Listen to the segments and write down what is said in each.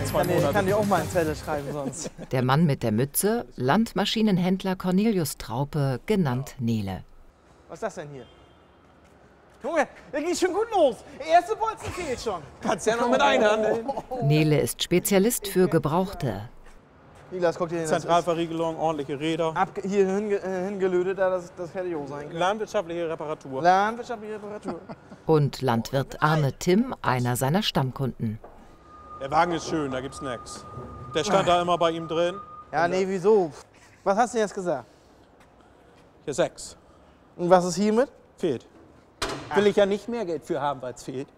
2 Monate. Ich kann dir auch mal einen Zettel schreiben sonst. Der Mann mit der Mütze, Landmaschinenhändler Cornelius Traupe, genannt Nele. Was ist das denn hier? Junge, der geht schon gut los. Der erste Bolzen fehlt schon. Kannst ja noch mit einhandeln. Nele ist Spezialist für Gebrauchte. Nilas, guck dir den Zentralverriegelung, ordentliche Räder. hier hingelötet, das hätte ich auch sein können. Landwirtschaftliche Reparatur. Landwirtschaftliche Reparatur. Und Landwirt Arne Timm, einer seiner Stammkunden. Der Wagen ist schön, da gibt's nix. Der stand da immer bei ihm drin. Ja, nee, wieso? Was hast du denn jetzt gesagt? Hier 6. Und was ist hiermit? Fehlt. Will ich ja nicht mehr Geld für haben, weil es fehlt.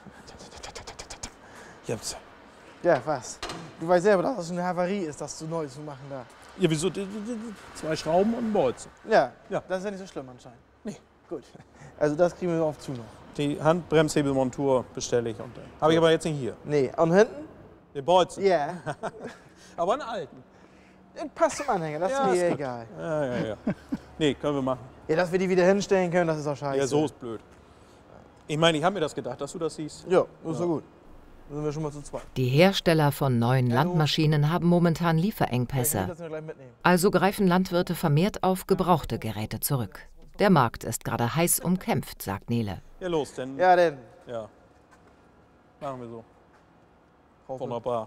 Jetzt. Ja, was? Du weißt selber, dass das eine Havarie ist, das zu neu zu machen da. Ja, wieso? 2 Schrauben und ein Bolzen. Ja, Ja. Das ist ja nicht so schlimm anscheinend. Nee. Gut. Also das kriegen wir auf zu noch. Die Handbremshebelmontur bestelle ich. Habe ich aber jetzt nicht hier. Nee, und hinten? Den Bolzen. Ja. Aber einen alten. Den passt zum Anhänger, das Ja, ist mir ist gut. egal. Ja. Nee, können wir machen. Ja, dass wir die wieder hinstellen können, das ist auch scheiße. Ja, so ist blöd. Ich meine, ich habe mir das gedacht, dass du das siehst. Ja, das ist so gut. Dann sind wir schon mal zu zweit. Die Hersteller von neuen Landmaschinen haben momentan Ich Lieferengpässe. das gleich mitnehmen. Also greifen Landwirte vermehrt auf gebrauchte Geräte zurück. Der Markt ist gerade heiß umkämpft, sagt Nele. Ja, los, denn. Ja, denn. Ja. Machen wir so. Wunderbar.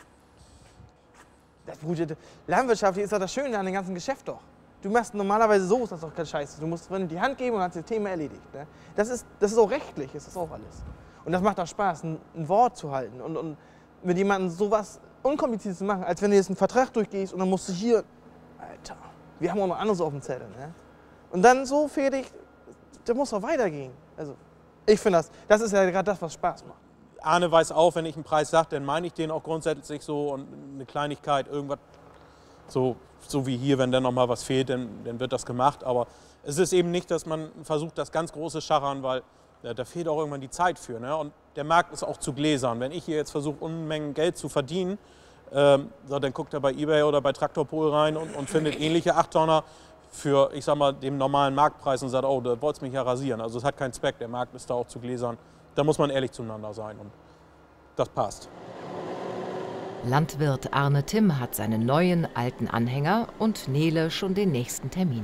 Das Bruder, Landwirtschaft, ist doch das Schöne an dem ganzen Geschäft doch. Du machst normalerweise so, ist das doch kein Scheiß. Du musst die Hand geben und hast das Thema erledigt. Ne? Das ist auch rechtlich, ist das auch alles. Und das macht auch Spaß, ein Wort zu halten und mit jemandem sowas Unkompliziertes zu machen, als wenn du jetzt einen Vertrag durchgehst und dann musst du hier, Alter, wir haben auch noch anderes auf dem Zettel. Ne? Und dann so fertig, da muss doch weitergehen. Also, ich finde das ist ja gerade das, was Spaß macht. Arne weiß auch, wenn ich einen Preis sage, dann meine ich den auch grundsätzlich so und eine Kleinigkeit, irgendwas so wie hier, wenn dann noch mal was fehlt, dann wird das gemacht. Aber es ist eben nicht, dass man versucht, das ganz große Scharren, weil da fehlt auch irgendwann die Zeit für. Ne? Und der Markt ist auch zu gläsern. Wenn ich hier jetzt versuche, Unmengen Geld zu verdienen, dann guckt er bei eBay oder bei Traktorpol rein und findet ähnliche 8-Tonner für, ich sag mal, dem normalen Marktpreis und sagt, oh, da wollt's mich ja rasieren. Also es hat keinen Zweck, der Markt ist da auch zu gläsern. Da muss man ehrlich zueinander sein und das passt. Landwirt Arne Timm hat seinen neuen, alten Anhänger und Nele schon den nächsten Termin.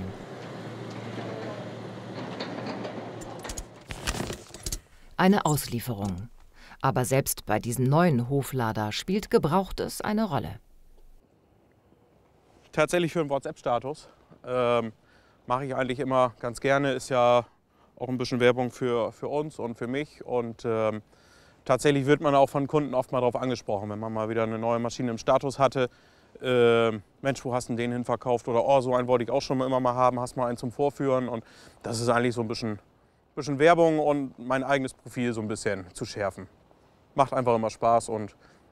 Eine Auslieferung. Aber selbst bei diesem neuen Hoflader spielt Gebrauchtes eine Rolle. Tatsächlich für den WhatsApp-Status mache ich eigentlich immer ganz gerne. Ist ja auch ein bisschen Werbung für uns und für mich. Und tatsächlich wird man auch von Kunden oft mal darauf angesprochen, wenn man mal wieder eine neue Maschine im Status hatte. Mensch, wo hast du den hin verkauft? Oder oh, so einen wollte ich auch schon immer mal haben, hast mal einen zum Vorführen. Und das ist eigentlich so ein bisschen Werbung und mein eigenes Profil so ein bisschen zu schärfen. Macht einfach immer Spaß und